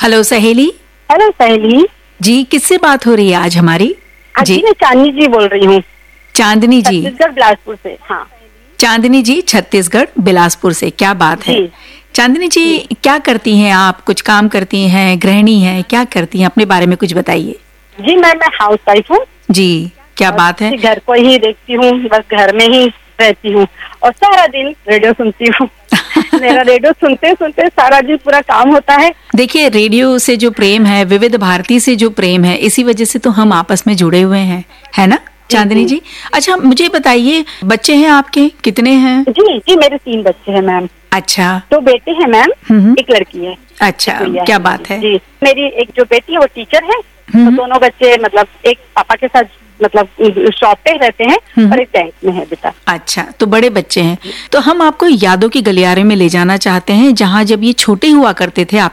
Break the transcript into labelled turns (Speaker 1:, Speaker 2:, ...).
Speaker 1: Hello सहेली।
Speaker 2: Hello सहेली
Speaker 1: जी, किससे बात हो रही है आज हमारी?
Speaker 2: जी मैं चांदनी जी बोल रही हूँ,
Speaker 1: चांदनी जी।
Speaker 2: छत्तीसगढ़ बिलासपुर से। हाँ
Speaker 1: चांदनी जी छत्तीसगढ़ बिलासपुर से, क्या बात है।
Speaker 2: जी।
Speaker 1: चांदनी जी, क्या करती हैं आप? कुछ काम करती हैं, गृहिणी हैं, क्या करती हैं? अपने बारे में कुछ बताइए।
Speaker 2: जी मैं हाउस वाइफ हूँ
Speaker 1: जी, क्या बात है।
Speaker 2: घर को ही देखती हूँ, बस घर में ही रहती हूँ और सारा दिन रेडियो सुनती हूँ। मेरा रेडियो सुनते सुनते सारा दिन पूरा काम होता है।
Speaker 1: देखिए, रेडियो से जो प्रेम है, विविध भारती से जो प्रेम है, इसी वजह से तो हम आपस में जुड़े हुए हैं, है ना चांदनी जी? अच्छा, मुझे बताइए, बच्चे हैं आपके, कितने हैं?
Speaker 2: जी मेरे 3 बच्चे हैं मैम।
Speaker 1: अच्छा।
Speaker 2: 2 बेटे हैं मैम, 1 लड़की है।
Speaker 1: अच्छा, क्या बात है।
Speaker 2: जी, मेरी एक जो बेटी है वो टीचर है, तो दोनों बच्चे मतलब एक पापा के साथ मतलब शॉप पे रहते हैं और एक बैंक में है बेटा।
Speaker 1: अच्छा, तो बड़े बच्चे हैं। तो हम आपको यादों की गलियारे में ले जाना चाहते हैं, जहाँ जब ये छोटे हुआ करते थे